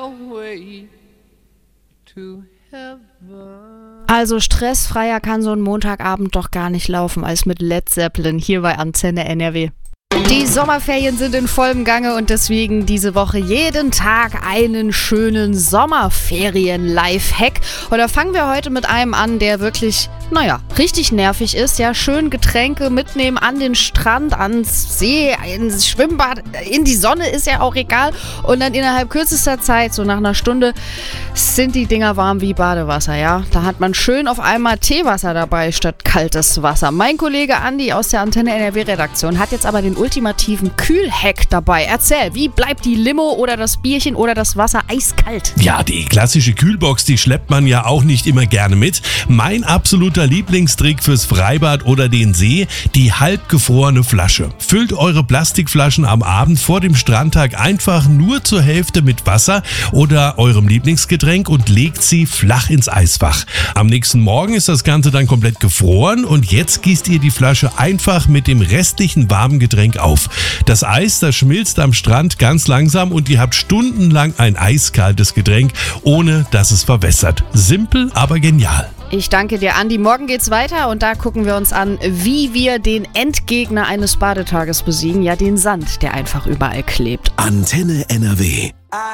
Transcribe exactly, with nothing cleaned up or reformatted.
your way to heaven. Also stressfreier kann so ein Montagabend doch gar nicht laufen als mit Led Zeppelin hier bei Antenne N R W. Die Sommerferien sind in vollem Gange und deswegen diese Woche jeden Tag einen schönen Sommerferien-Lifehack. Und da fangen wir heute mit einem an, der wirklich, naja, richtig nervig ist. Ja, schön Getränke mitnehmen an den Strand, ans See, ins Schwimmbad, in die Sonne, ist ja auch egal. Und dann innerhalb kürzester Zeit, so nach einer Stunde, sind die Dinger warm wie Badewasser, ja. Da hat man schön auf einmal Teewasser dabei statt kaltes Wasser. Mein Kollege Andi aus der Antenne N R W-Redaktion hat jetzt aber den ultimativen Kühlhack dabei. Erzähl, wie bleibt die Limo oder das Bierchen oder das Wasser eiskalt? Ja, die klassische Kühlbox, die schleppt man ja auch nicht immer gerne mit. Mein absoluter Lieblingstrick fürs Freibad oder den See, die halbgefrorene Flasche. Füllt eure Plastikflaschen am Abend vor dem Strandtag einfach nur zur Hälfte mit Wasser oder eurem Lieblingsgetränk und legt sie flach ins Eisfach. Am nächsten Morgen ist das Ganze dann komplett gefroren und jetzt gießt ihr die Flasche einfach mit dem restlichen warmen Getränk auf. Das Eis, das schmilzt am Strand ganz langsam und ihr habt stundenlang ein eiskaltes Getränk, ohne dass es verwässert. Simpel, aber genial. Ich danke dir, Andi. Morgen geht's weiter und da gucken wir uns an, wie wir den Endgegner eines Badetages besiegen. Ja, den Sand, der einfach überall klebt. Antenne N R W.